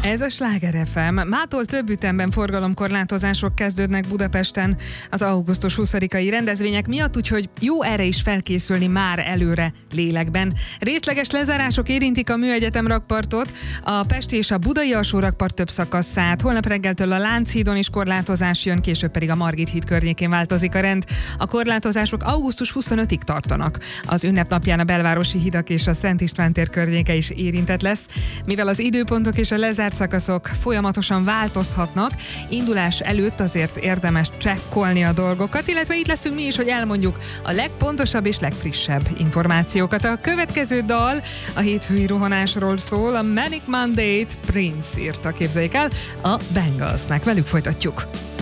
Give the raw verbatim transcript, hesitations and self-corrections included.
Ez a Sláger ef em. Mától több ütemben forgalomkorlátozások kezdődnek Budapesten az augusztus huszadikai rendezvények miatt, úgyhogy jó erre is felkészülni már előre lélekben. Részleges lezárások érintik a Műegyetem rakpartot, a pesti és a budai alsórakpart több szakaszát. Holnap reggeltől a Lánchídon is korlátozás jön, később pedig a Margit híd környékén változik a rend. A korlátozások augusztus huszonötödikéig tartanak. Az ünnepnapján a Belvárosi hidak és a Szent István tér környéke is érintett lesz. Mivel az időpontok és a lezárt szakaszok folyamatosan változhatnak, indulás előtt azért érdemes csekkolni a dolgokat, illetve itt leszünk mi is, hogy elmondjuk a legpontosabb és legfrissebb információkat. A következő dal a hétfői rohanásról szól, a Manic Monday-t Prince írta, képzeljék el, a Bengalsnek. Velük folytatjuk.